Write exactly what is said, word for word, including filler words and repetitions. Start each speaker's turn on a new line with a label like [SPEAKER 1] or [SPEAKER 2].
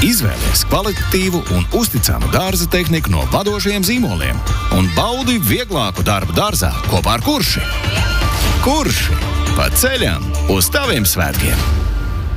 [SPEAKER 1] Izvēlies kvalitatīvu un uzticamu dārza tehniku no vadošajiem zīmoliem un baudi vieglāku darbu dārzā kopā ar Kurši. Kurši – pa ceļam uz taviem svētkiem!